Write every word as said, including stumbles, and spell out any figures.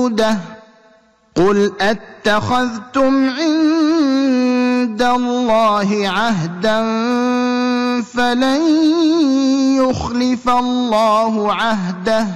مردوده قل اتخذتم عند الله عهدا فلن يخلف الله عهده